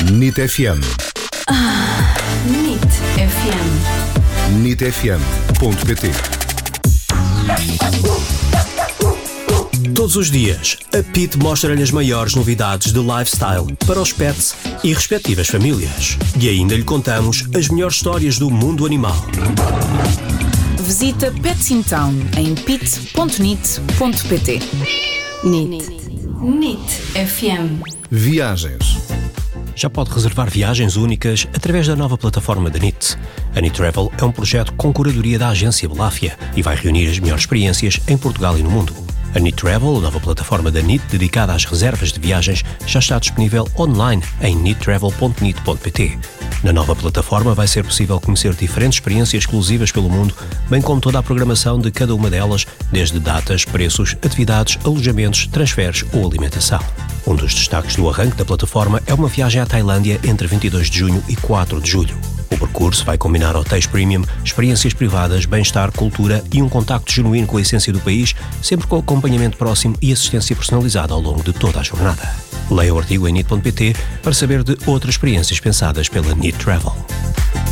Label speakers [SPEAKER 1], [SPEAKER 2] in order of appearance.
[SPEAKER 1] NIT FM.
[SPEAKER 2] NIT FM.
[SPEAKER 1] NITfm.pt.
[SPEAKER 3] Todos os dias, a PIT mostra-lhe as maiores novidades de lifestyle para os pets e respectivas famílias. E ainda lhe contamos as melhores histórias do mundo animal.
[SPEAKER 4] Visita Pets in Town em pit.nit.pt.
[SPEAKER 2] NIT FM.
[SPEAKER 1] Viagens.
[SPEAKER 3] Já pode reservar viagens únicas através da nova plataforma da NIT. A NIT Travel é um projeto com curadoria da agência Beláfia e vai reunir as melhores experiências em Portugal e no mundo. A NIT Travel, a nova plataforma da NIT dedicada às reservas de viagens, já está disponível online em nittravel.nit.pt. Na nova plataforma vai ser possível conhecer diferentes experiências exclusivas pelo mundo, bem como toda a programação de cada uma delas, desde datas, preços, atividades, alojamentos, transferes ou alimentação. Um dos destaques do arranque da plataforma é uma viagem à Tailândia entre 22 de junho e 4 de julho. O percurso vai combinar hotéis premium, experiências privadas, bem-estar, cultura e um contacto genuíno com a essência do país, sempre com acompanhamento próximo e assistência personalizada ao longo de toda a jornada. Leia o artigo em nit.pt para saber de outras experiências pensadas pela NIT Travel.